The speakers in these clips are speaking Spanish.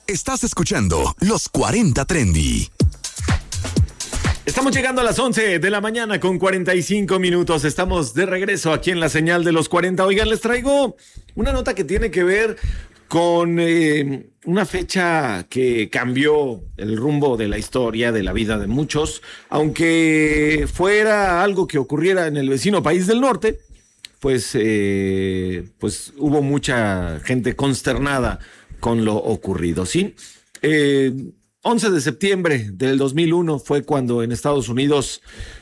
Estás escuchando Los 40 Trendy. Estamos llegando a las 11 de la mañana con 45 minutos. Estamos de regreso aquí en la señal de los 40. Oigan, les traigo una nota que tiene que ver con una fecha que cambió el rumbo de la historia, de la vida de muchos. Aunque fuera algo que ocurriera en el vecino país del norte, pues hubo mucha gente consternada con lo ocurrido, ¿sí? 11 de septiembre del 2001 fue cuando en Estados Unidos,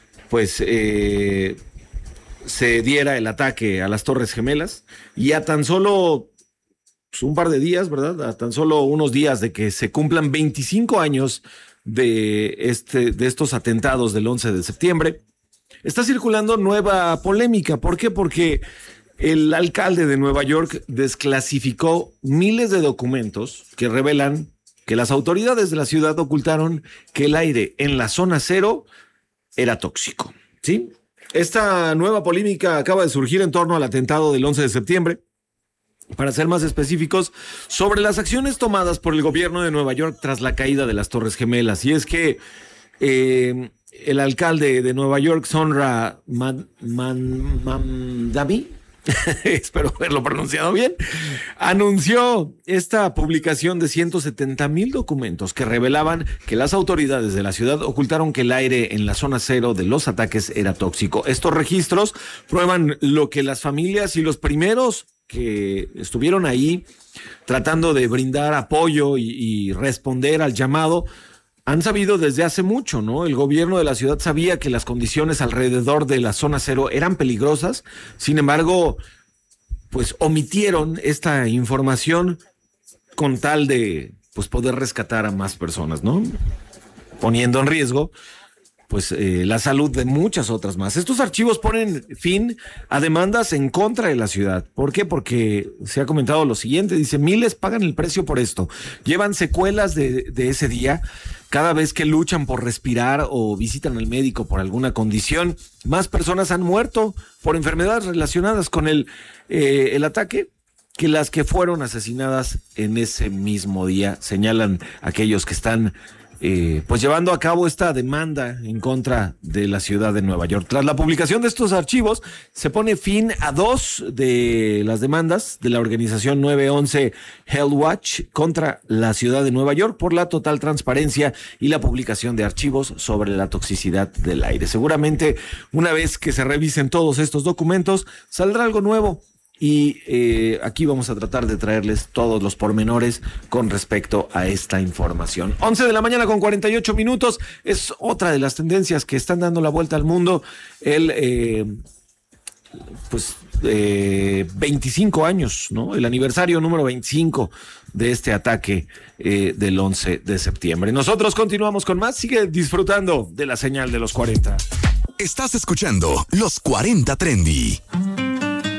se diera el ataque a las Torres Gemelas, y a tan solo un par de días, ¿verdad? A tan solo unos días de que se cumplan 25 años de estos atentados del 11 de septiembre, está circulando nueva polémica. ¿Por qué? Porque el alcalde de Nueva York desclasificó miles de documentos que revelan que las autoridades de la ciudad ocultaron que el aire en la zona cero era tóxico, ¿sí? Esta nueva polémica acaba de surgir en torno al atentado del 11 de septiembre. Para ser más específicos, sobre las acciones tomadas por el gobierno de Nueva York tras la caída de las Torres Gemelas. Y es que el alcalde de Nueva York, Sonra Mamdani, espero haberlo pronunciado bien, anunció esta publicación de 170,000 documentos que revelaban que las autoridades de la ciudad ocultaron que el aire en la zona cero de los ataques era tóxico. Estos registros prueban lo que las familias y los primeros que estuvieron ahí tratando de brindar apoyo y responder al llamado han sabido desde hace mucho, ¿no? El gobierno de la ciudad sabía que las condiciones alrededor de la zona cero eran peligrosas. Sin embargo, pues omitieron esta información con tal de poder rescatar a más personas, ¿no? Poniendo en riesgo la salud de muchas otras más. Estos archivos ponen fin a demandas en contra de la ciudad. ¿Por qué? Porque se ha comentado lo siguiente, dice: miles pagan el precio por esto. Llevan secuelas de ese día. Cada vez que luchan por respirar o visitan al médico por alguna condición, más personas han muerto por enfermedades relacionadas con el ataque que las que fueron asesinadas en ese mismo día, señalan aquellos que están llevando a cabo esta demanda en contra de la ciudad de Nueva York. Tras la publicación de estos archivos, se pone fin a 2 de las demandas de la organización 911 Hell Watch contra la ciudad de Nueva York por la total transparencia y la publicación de archivos sobre la toxicidad del aire. Seguramente, una vez que se revisen todos estos documentos, saldrá algo nuevo. Y aquí vamos a tratar de traerles todos los pormenores con respecto a esta información. 11 de la mañana con 48 minutos. Es otra de las tendencias que están dando la vuelta al mundo. 25 años, ¿no? El aniversario número 25 de este ataque del 11 de septiembre. Nosotros continuamos con más. Sigue disfrutando de la señal de los 40. Estás escuchando Los 40 Trendy.